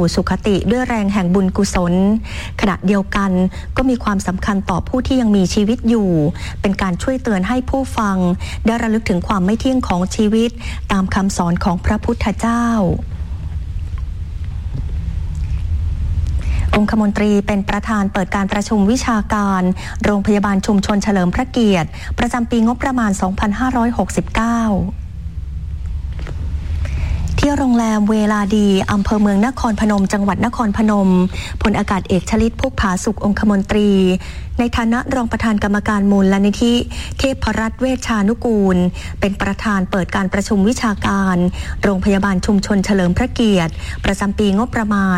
สุคติด้วยแรงแห่งบุญกุศลขณะเดียวกันก็มีความสำคัญต่อผู้ที่ยังมีชีวิตอยู่เป็นการช่วยเตือนให้ผู้ฟังได้ระลึกถึงความไม่เที่ยงของชีวิตตามคำสอนของพระพุทธเจ้าองคมนตรีเป็นประธานเปิดการประชุมวิชาการโรงพยาบาลชุมชนเฉลิมพระเกียรติประจำปีงบประมาณ 2569 ที่โรงแรมเวลาดีอำเภอเมืองนครพนมจังหวัดนครพนมพลอากาศเอกชลิตพุกผาสุของคมนตรีในฐานะรองประธานกรรมการมูลนิธิเทพรัตน์เวชชานุกูลเป็นประธานเปิดการประชุมวิชาการโรงพยาบาลชุมชนเฉลิมพระเกียรติประจำปีงบประมาณ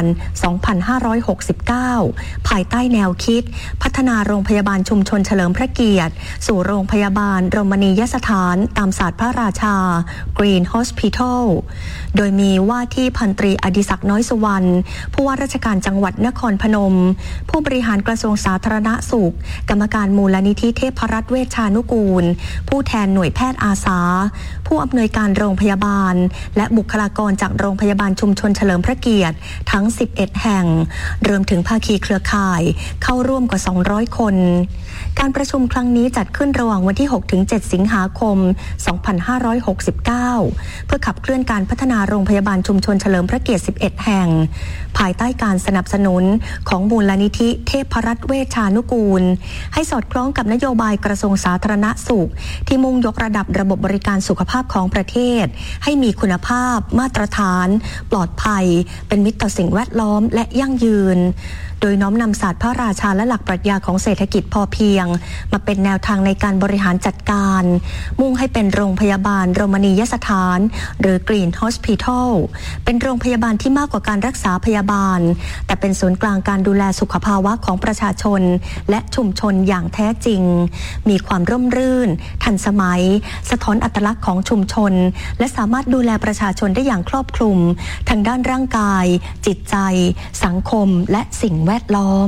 2569 ภายใต้แนวคิดพัฒนาโรงพยาบาลชุมชนเฉลิมพระเกียรติสู่โรงพยาบาลรมณียสถานตามศาสตร์พระราชา Green Hospital โดยมีว่าที่พันตรีอดิศักดิ์น้อยสุวรรณผู้ว่าราชการจังหวัดนครพนมผู้บริหารกระทรวงสาธารณสุขกรรมการมูลนิธิเทพรัตน์เวชชานุกูลผู้แทนหน่วยแพทย์อาสาผู้อำนวยการโรงพยาบาลและบุคลากรจากโรงพยาบาลชุมชนเฉลิมพระเกียรติทั้ง11แห่งรวมถึงภาคีเครือข่ายเข้าร่วมกว่า200คนการประชุมครั้งนี้จัดขึ้นระหว่างวันที่ 6-7 สิงหาคม 2569 เพื่อขับเคลื่อนการพัฒนาโรงพยาบาลชุมชนเฉลิมพระเกียรติ11แห่งภายใต้การสนับสนุนของมูลนิธิเทพรัตน์เวชชานุกูลให้สอดคล้องกับนโยบายกระทรวงสาธารณสุขที่มุ่งยกระดับระบบบริการสุขภาพของประเทศให้มีคุณภาพมาตรฐานปลอดภัยเป็นมิตรต่อสิ่งแวดล้อมและยั่งยืนโดยน้อมนำศาสตร์พระราชาและหลักปรัชญาของเศรษฐกิจพอเพียงมาเป็นแนวทางในการบริหารจัดการมุ่งให้เป็นโรงพยาบาลโรมณียสถานหรือ Green Hospital เป็นโรงพยาบาลที่มากกว่าการรักษาพยาบาลแต่เป็นศูนย์กลางการดูแลสุขภาวะของประชาชนและชุมชนอย่างแท้จริงมีความร่มรื่นทันสมัยสะท้อนอัตลักษณ์ของชุมชนและสามารถดูแลประชาชนได้อย่างครอบคลุมทั้งด้านร่างกายจิตใจสังคมและสิ่งแวดล้อม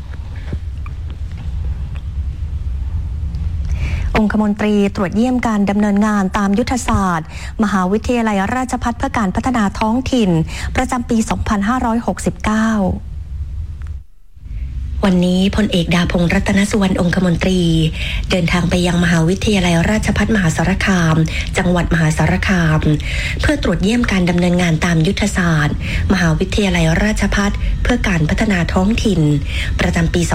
องคมนตรีตรวจเยี่ยมการดำเนินงานตามยุทธศาสตร์มหาวิทยาลัยราชภัฏเพื่อการพัฒนาท้องถิ่นประจำปี 2569วันนี้พลเอกดาพงษ์รัตนสุวรรณองคมนตรีเดินทางไปยังมหาวิทยาลัยราชภัฏมหาสารคามจังหวัดมหาสารคามเพื่อตรวจเยี่ยมการดำเนินงานตามยุทธศาสตร์มหาวิทยาลัยราชภัฏเพื่อการพัฒนาท้องถิ่นประจำปี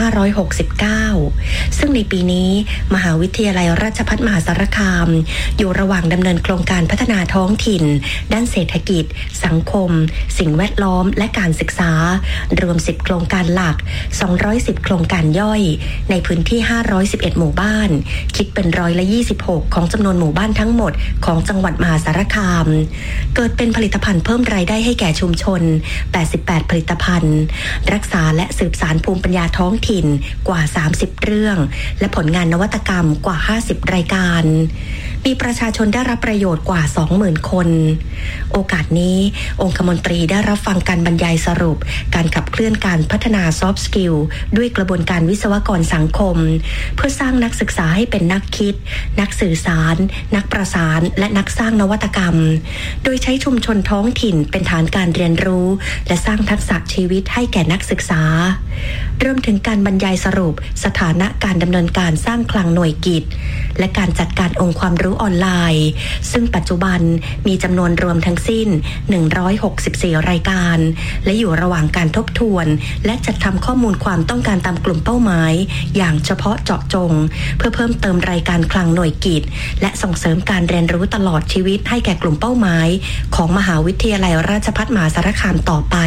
2569ซึ่งในปีนี้มหาวิทยาลัยราชภัฏมหาสารคามอยู่ระหว่างดำเนินโครงการพัฒนาท้องถิ่นด้านเศรษฐกิจสังคมสิ่งแวดล้อมและการศึกษารวม10โครงการหลัก210โครงการย่อยในพื้นที่511หมู่บ้านคิดเป็น26%ของจำนวนหมู่บ้านทั้งหมดของจังหวัดมหาสารคามเกิดเป็นผลิตภัณฑ์เพิ่มรายได้ให้แก่ชุมชน88ผลิตภัณฑ์รักษาและสืบสานภูมิปัญญาท้องถิ่นกว่า30เรื่องและผลงานนวัตกรรมกว่า50รายการมีประชาชนได้รับประโยชน์กว่า 20,000 คนโอกาสนี้องคมนตรีได้รับฟังการบรรยายสรุปการขับเคลื่อนการพัฒนา Soft Skill ด้วยกระบวนการวิศวกรสังคมเพื่อสร้างนักศึกษาให้เป็นนักคิดนักสื่อสารนักประสานและนักสร้างนวัตกรรมโดยใช้ชุมชนท้องถิ่นเป็นฐานการเรียนรู้และสร้างทักษะชีวิตให้แก่นักศึกษารวมถึงการบรรยายสรุปสถานะการดำเนินการสร้างคลังหน่วยกิจและการจัดการองค์ความรู้ออนไลน์ซึ่งปัจจุบันมีจำนวนรวมทั้งสิ้น164รายการและอยู่ระหว่างการทบทวนและจัดทำข้อมูลความต้องการตามกลุ่มเป้าหมายอย่างเฉพาะเจาะจงเพื่อเพิ่มเติมรายการคลังหน่วยกิจและส่งเสริมการเรียนรู้ตลอดชีวิตให้แก่กลุ่มเป้าหมายของมหาวิทยาลัยราชภัฏมหาสารคามต่อไป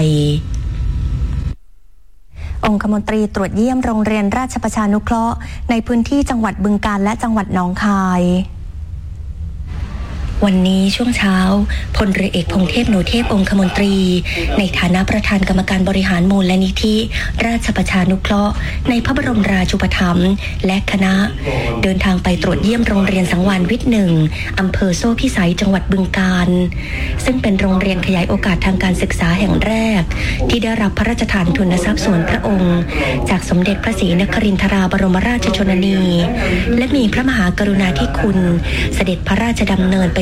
องคมนตรีตรวจเยี่ยมโรงเรียนราชประชานุเคราะห์ในพื้นที่จังหวัดบึงกาฬและจังหวัดหนองคายวันนี้ช่วงเช้าพลเรือเอกพงษ์เทพโนเทพองคมนตรีในฐานะประธานกรรมการบริหารมูลนิธิราชประชานุเคราะห์ในพระบรมราชูปถัมภ์และคณะเดินทางไปตรวจเยี่ยมโรงเรียนสังวาลวิทย์1อำเภอโซ่พิสัยจังหวัดบึงกาฬซึ่งเป็นโรงเรียนขยายโอกาสทางการศึกษาแห่งแรกที่ได้รับพระราชทานทุนทรัพย์ส่วนพระองค์จากสมเด็จพระศรีนครินทราบรมราชชนนีและมีพระมหากรุณาธิคุณเสด็จพระราชดำเนินไป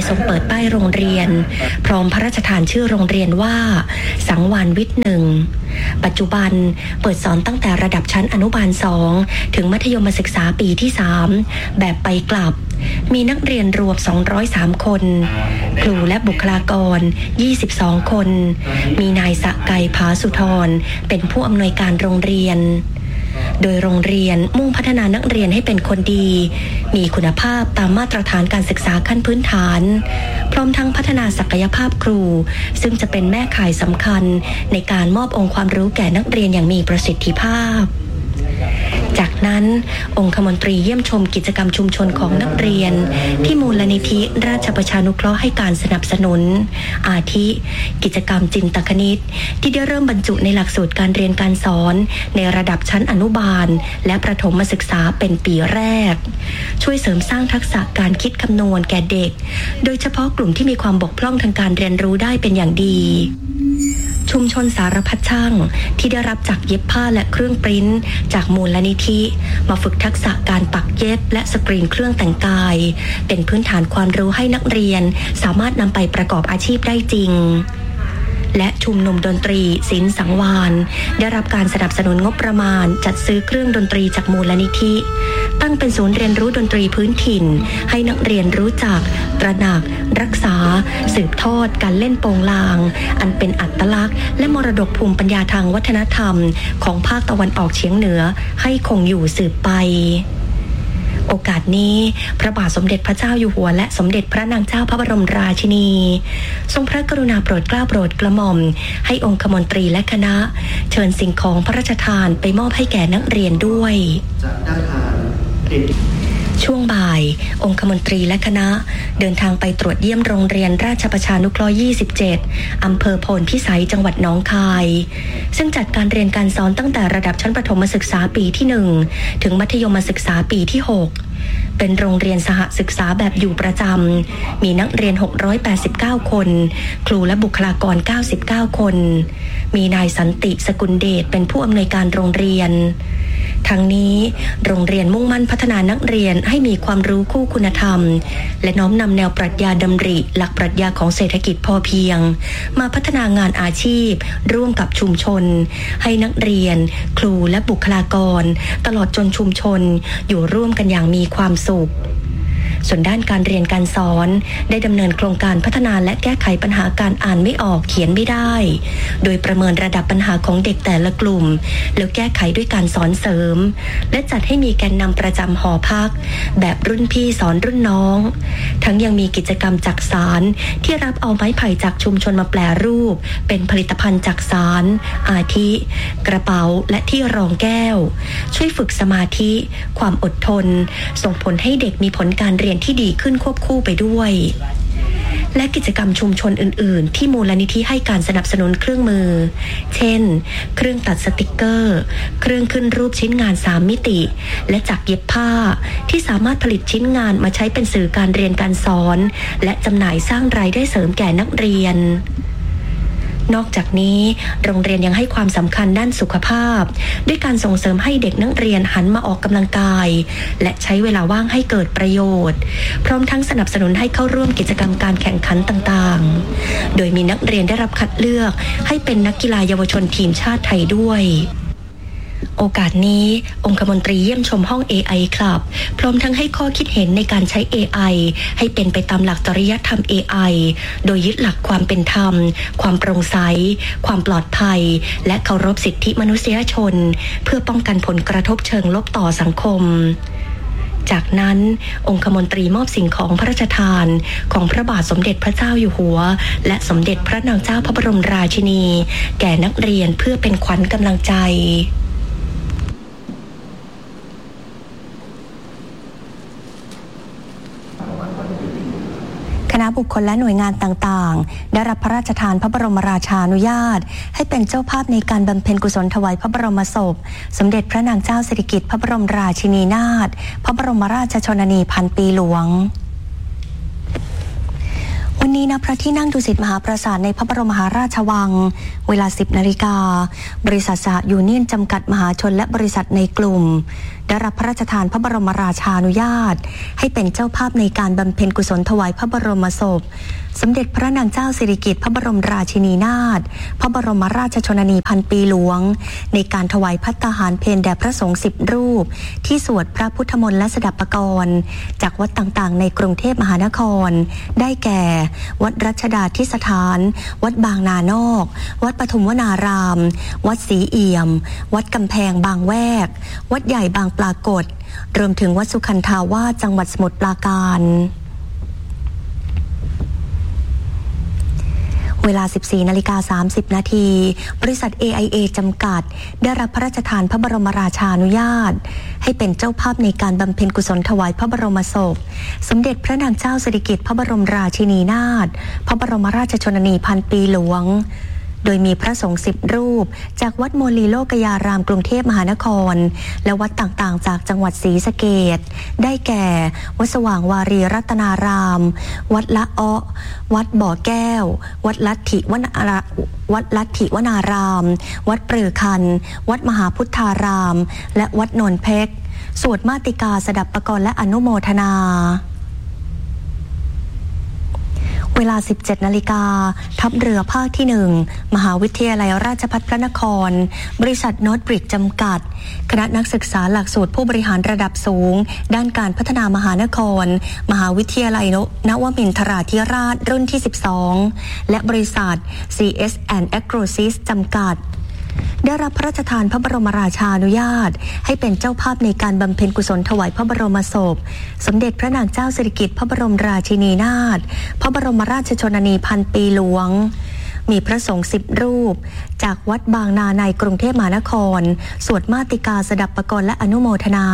ทรงเปิดป้ายโรงเรียนพร้อมพระราชทานชื่อโรงเรียนว่าสังวาลวิทย์ 1ปัจจุบันเปิดสอนตั้งแต่ระดับชั้นอนุบาล2ถึงมัธยมศึกษาปีที่3แบบไปกลับมีนักเรียนรวม203คนครูและบุคลากร22คนมีนายสะไก่ผาสุธรเป็นผู้อำนวยการโรงเรียนโดยโรงเรียนมุ่งพัฒนานักเรียนให้เป็นคนดีมีคุณภาพตามมาตรฐานการศึกษาขั้นพื้นฐานพร้อมทั้งพัฒนาศักยภาพครูซึ่งจะเป็นแม่ข่ายสำคัญในการมอบองค์ความรู้แก่นักเรียนอย่างมีประสิทธิภาพจากนั้นองคมนตรีเยี่ยมชมกิจกรรมชุมชนของนักเรียนที่มูลนิธิราชประชานุเคราะห์ให้การสนับสนุนอาทิกิจกรรมจินตคณิตที่ได้เริ่มบรรจุในหลักสูตรการเรียนการสอนในระดับชั้นอนุบาลและประถมศึกษาเป็นปีแรกช่วยเสริมสร้างทักษะการคิดคำนวณแก่เด็กโดยเฉพาะกลุ่มที่มีความบกพร่องทางการเรียนรู้ได้เป็นอย่างดีชุมชนสารพัดช่างที่ได้รับจักรเย็บผ้าและเครื่องปริ้นจากมูลนิธิมาฝึกทักษะการปักเย็บและสกรีนเครื่องแต่งกายเป็นพื้นฐานความรู้ให้นักเรียนสามารถนำไปประกอบอาชีพได้จริงและชุมนุมดนตรีศิลป์สังวาลได้รับการสนับสนุนงบประมาณจัดซื้อเครื่องดนตรีจากมูลนิธิตั้งเป็นศูนย์เรียนรู้ดนตรีพื้นถิ่นให้นักเรียนรู้จักตระหนักรักษาสืบทอดการเล่นโปงลางอันเป็นอัตลักษณ์และมรดกภูมิปัญญาทางวัฒนธรรมของภาคตะวันออกเฉียงเหนือให้คงอยู่สืบไปโอกาสนี้พระบาทสมเด็จพระเจ้าอยู่หัวและสมเด็จพระนางเจ้าพระบรมราชินีทรงพระกรุณาโปรดเกล้าโปรดกระหม่อมให้องคมนตรีและคณะเชิญสิ่งของพระราชทานไปมอบให้แก่นักเรียนด้วยช่วงบ่ายองคมนตรีและคณะเดินทางไปตรวจเยี่ยมโรงเรียนราชประชานุเคราะห์27อำเภอโพนพิสัยจังหวัดหนองคายซึ่งจัดการเรียนการสอนตั้งแต่ระดับชั้นประถมศึกษาปีที่1ถึงมัธยมศึกษาปีที่6เป็นโรงเรียนสหศึกษาแบบอยู่ประจำมีนักเรียน689คนครูและบุคลากร99คนมีนายสันติสกุลเดชเป็นผู้อำนวยการโรงเรียนทั้งนี้โรงเรียนมุ่งมั่นพัฒนานักเรียนให้มีความรู้คู่คุณธรรมและน้อมนำแนวปรัชญาดำริหลักปรัชญาของเศรษฐกิจพอเพียงมาพัฒนางานอาชีพร่วมกับชุมชนให้นักเรียนครูและบุคลากรตลอดจนชุมชนอยู่ร่วมกันอย่างมีความสุขส่วนด้านการเรียนการสอนได้ดำเนินโครงการพัฒนาและแก้ไขปัญหาการอ่านไม่ออกเขียนไม่ได้โดยประเมินระดับปัญหาของเด็กแต่ละกลุ่มแล้วแก้ไขด้วยการสอนเสริมและจัดให้มีแกนนำประจำหอพักแบบรุ่นพี่สอนรุ่นน้องทั้งยังมีกิจกรรมจักสานที่รับเอาไม้ไผ่จากชุมชนมาแปรรูปเป็นผลิตภัณฑ์จักสานอาทิกระเป๋าและที่รองแก้วช่วยฝึกสมาธิความอดทนส่งผลให้เด็กมีผลการเรียนที่ดีขึ้นควบคู่ไปด้วยและกิจกรรมชุมชนอื่นๆที่มูลนิธิให้การสนับสนุนเครื่องมือเช่นเครื่องตัดสติกเกอร์เครื่องขึ้นรูปชิ้นงาน3มิติและจักรเย็บผ้าที่สามารถผลิตชิ้นงานมาใช้เป็นสื่อการเรียนการสอนและจำหน่ายสร้างรายได้เสริมแก่นักเรียนนอกจากนี้โรงเรียนยังให้ความสำคัญด้านสุขภาพด้วยการส่งเสริมให้เด็กนักเรียนหันมาออกกำลังกายและใช้เวลาว่างให้เกิดประโยชน์พร้อมทั้งสนับสนุนให้เข้าร่วมกิจกรรมการแข่งขันต่างๆโดยมีนักเรียนได้รับคัดเลือกให้เป็นนักกีฬาเยาวชนทีมชาติไทยด้วยโอกาสนี้องคมนตรีเยี่ยมชมห้อง AI Club พร้อมทั้งให้ข้อคิดเห็นในการใช้ AI ให้เป็นไปตามหลักจริยธรรม AI โดยยึดหลักความเป็นธรรมความโปร่งใสความปลอดภัยและเคารพสิทธิมนุษยชนเพื่อป้องกันผลกระทบเชิงลบต่อสังคมจากนั้นองคมนตรีมอบสิ่งของพระราชทานของพระบาทสมเด็จพระเจ้าอยู่หัวและสมเด็จพระนางเจ้าพระบรมราชินีแก่นักเรียนเพื่อเป็นขวัญกำลังใจคณะบุคคลและหน่วยงานต่างๆได้รับพระราชทานพระบรมราชานุญาตให้เป็นเจ้าภาพในการบำเพ็ญกุศลถวายพระบรมศพสมเด็จพระนางเจ้าสิริกิติ์พระบรมราชินีนาถพระบรมราชชนนีพันปีหลวงวันนี้ณพระที่นั่งดุสิตมหาปราสาทในพระบรมมหาราชวังเวลา 10 นาฬิกาบริษัทสหยูเนี่ยนจำกัดมหาชนและบริษัทในกลุ่มได้รับพระราชทานพระบรมราชานุญาตให้เป็นเจ้าภาพในการบำเพ็ญกุศลถวายพระบรมศพสมเด็จพระนางเจ้าสิริกิติ์พระบรมราชินีนาถพระบรมราชชนนีพันปีหลวงในการถวายภัตตาหารเพลแด่พระสงฆ์10 รูปที่สวดพระพุทธมนต์และสดับปกรณ์จากวัดต่างๆในกรุงเทพมหานครได้แก่วัดรัชดาธิสถานวัดบางนานอกวัดปฐุมวนารามวัดศรีเอี่ยมวัดกำแพงบางแวกวัดใหญ่บางปรากฏรวมถึงวัดสุขันธาวาสจังหวัดสมุทรปราการเวลา 14:30 นาทีบริษัท AIA จำกัดได้รับพระราชทานพระบรมราชานุญาตให้เป็นเจ้าภาพในการบำเพ็ญกุศลถวายพระบรมศพสมเด็จพระนางเจ้าสิริกิติ์พระบรมราชินีนาถพระบรมราชชนนีพันปีหลวงโดยมีพระสงฆ์10 รูปจากวัดโมลีโลกยารามกรุงเทพมหานครและวัดต่างๆจากจังหวัดศรีสะเกษได้แก่วัดสว่างวารีรัตนารามวัดละอ้อวัดบ่อแก้ววัดลัทธิวนารามวัดเปรือคันวัดมหาพุทธารามและวัดโนนเพชรสวดมาติกาสดับปกรณ์และอนุโมทนาเวลา 17 นาฬิกาทัพเรือภาคที่ 1มหาวิทยาลัยราชภัฏพระนครบริษัทโนตบริดจำกัดคณะนักศึกษาหลักสูตรผู้บริหารระดับสูงด้านการพัฒนามหานครมหาวิทยาลัยนวมินทราธิราชรุ่นที่ 12และบริษัท CS&Agrosys จำกัดได้รับพระราชทานพระบรมราชานุญาตให้เป็นเจ้าภาพในการบำเพ็ญกุศลถวายพระบรมศพสมเด็จพระนางเจ้าสิริกิติ์พระบรมราชินีนาถพระบรมราชชนนีพันปีหลวงมีพระสงฆ์10 รูปจากวัดบางนาในกรุงเทพมหานครสวดมาติกาสดับปกรณ์และอนุโมทนา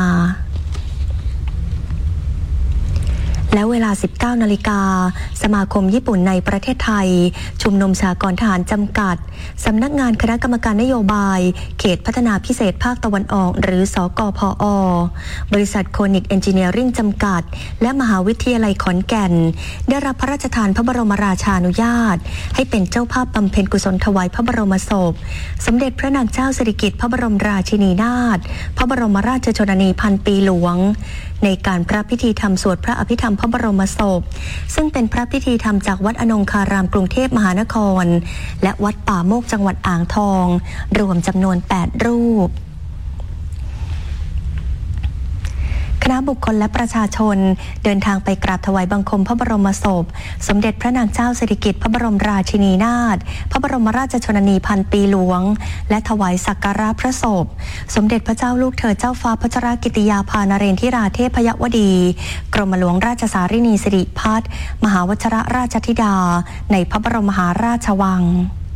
และเวลา 19 นาฬิกาสมาคมญี่ปุ่นในประเทศไทยชุมนุมสหกรณ์ทหารจำกัดสำนักงานคณะกรรมการนโยบายเขตพัฒนาพิเศษภาคตะวันออกหรือสกพบริษัทโคนิกเอนจิเนียริ่งจำกัดและมหาวิทยาลัยขอนแก่นได้รับพระราชทานพระบรมราชานุญาตให้เป็นเจ้าภาพบำเพ็ญกุศลถวายพระบรมศพสมเด็จพระนางเจ้าสิริกิติ์พระบรมราชินีนาถพระบรมราชชนนีพันปีหลวงในการพระพิธีธรรมสวดพระอภิธรรมพระบรมศพซึ่งเป็นพระพิธีธรรมจากวัดอนงคารามกรุงเทพมหานครและวัดป่าโมกจังหวัดอ่างทองรวมจำนวน8 รูปคณะบุคคลและประชาชนเดินทางไปกราบถวายบังคมพระบรมศพสมเด็จพระนางเจ้าสิริกิติ์พระบรมราชินีนาถพระบรมราชชนนีพันปีหลวงและถวายสักการะพระศพสมเด็จพระเจ้าลูกเธอเจ้าฟ้าพัชรกิติยาภานเรนทิราเทพยวดีกรมหลวงราชสารินีสิริพัฒน์มหาวชิรราชธิดาในพระบรมมหาราชวัง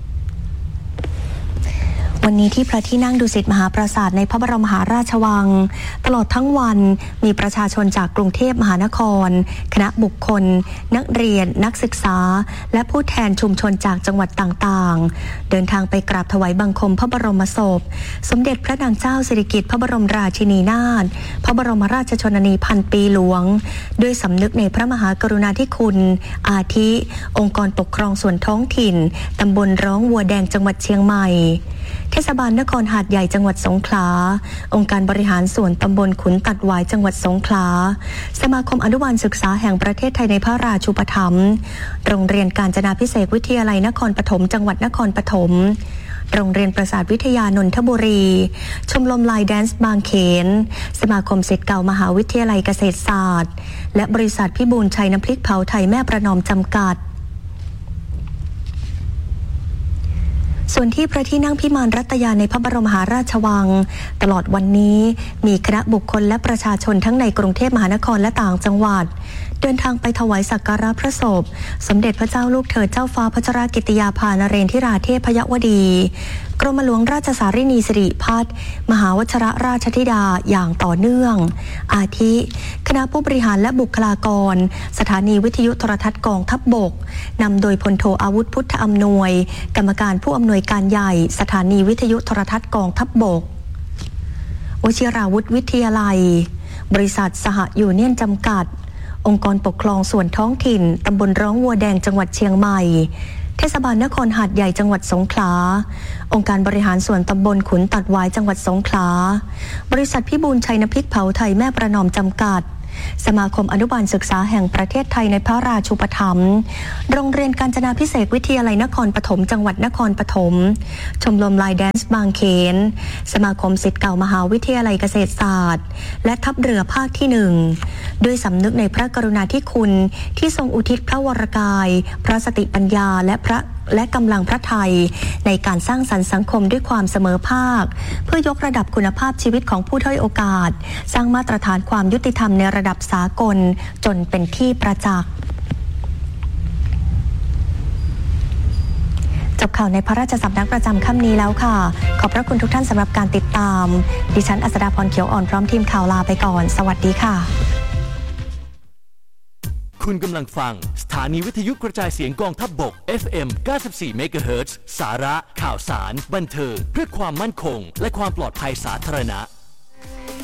วันนี้ที่พระที่นั่งดุสิตมหาปราสาทในพระบรมมหาราชวังตลอดทั้งวันมีประชาชนจากกรุงเทพมหานครคณะบุคคลนักเรียนนักศึกษาและผู้แทนชุมชนจากจังหวัดต่างๆเดินทางไปกราบถวายบังคมพระบรมศพสมเด็จพระนางเจ้าสิริกิติ์พระบรมราชินีนาถพระบรมราชชนนีพันปีหลวงด้วยสำนึกในพระมหากรุณาธิคุณอาทิองค์กรปกครองส่วนท้องถิ่นตำบลร้องวัวแดงจังหวัดเชียงใหม่เทศบาลนครหาดใหญ่จังหวัดสงขลาองค์การบริหารส่วนตำบลขุนตัดหวายจังหวัดสงขลาสมาคมอนุบาลศึกษาแห่งประเทศไทยในพระราชูปถัมภ์โรงเรียนกาญจนาภิเษกวิทยาลัยนครปฐมจังหวัดนครปฐมโรงเรียนประสาทวิทยานนทบุรีชมรมไลน์แดนซ์บางเขนสมาคมศิษย์เก่ามหาวิทยาลัยเกษตรศาสตร์และบริษัทพิบูลชัยน้ำพริกเผาไทยแม่ประนอมจำกัดส่วนที่พระที่นั่งพิมานรัตยาในพระบรมมหาราชวังตลอดวันนี้มีคณะบุคคลและประชาชนทั้งในกรุงเทพมหานครและต่างจังหวัดเดินทางไปถวายสักการะพระศพสมเด็จพระเจ้าลูกเธอเจ้าฟ้าพัชรกิติยาภานเรนทิราเทพยวดีกรมหลวงราชสารินีสิริพัฒน์มหาวชิรราชธิดาอย่างต่อเนื่องอาทิคณะผู้บริหารและบุคลากรสถานีวิทยุโทรทัศน์กองทัพบกนำโดยพลโทอาวุธพุทธอำนวยกรรมการผู้อำนวยการใหญ่สถานีวิทยุโทรทัศน์กองทัพบกวชิราวุธวิทยาลัยบริษัทสหยูเนี่ยนจำกัดองค์กรปกครองส่วนท้องถิ่นตำบลร้องวัวแดงจังหวัดเชียงใหม่เทศบาลนครหาดใหญ่จังหวัดสงขลาองค์การบริหารส่วนตำบลขุนตัดหวายจังหวัดสงขลาบริษัทพิบูลชัยน้ำพริกเผาไทยแม่ประนอมจำกัดสมาคมอนุบาลศึกษาแห่งประเทศไทยในพระราชูปถัมภ์โรงเรียนกาญจนาภิเษกวิทยาลัยนครปฐมจังหวัดนครปฐมชมรมไลน์แดนซ์บางเขนสมาคมศิษย์เก่ามหาวิทยาลัยเกษตรศาสตร์และทัพเรือภาคที่1ด้วยสำนึกในพระกรุณาธิคุณที่ทรงอุทิศพระวรกายพระสติปัญญาและกำลังพระทัยในการสร้างสรรค์สังคมด้วยความเสมอภาคเพื่อยกระดับคุณภาพชีวิตของผู้ด้อยโอกาสสร้างมาตรฐานความยุติธรรมในระดับสากลจนเป็นที่ประจักษ์จบข่าวในพระราชสำนักประจำค่ำนี้แล้วค่ะขอบพระคุณทุกท่านสำหรับการติดตามดิฉันอัศดาพรเขียวอ่อนพร้อมทีมข่าวลาไปก่อนสวัสดีค่ะคุณกำลังฟังสถานีวิทยุกระจายเสียงกองทัพบก FM 94 MHz สาระข่าวสารบันเทิงเพื่อความมั่นคงและความปลอดภัยสาธารณะ